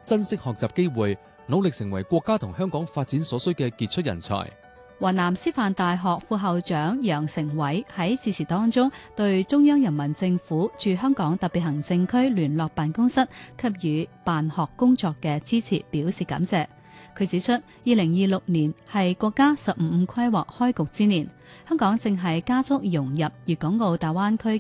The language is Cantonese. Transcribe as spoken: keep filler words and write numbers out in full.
珍惜學習機會，努力成為國家同香港發展所需嘅傑出人才。 華南師範大學副校長楊成偉喺致辭當中對中央人民政府駐香港特別行政區聯絡辦公室給予辦學工作嘅支持表示感謝。佢指出，二零二六年係國家十五五規劃開局之年，香港正係加速融入粵港澳大灣區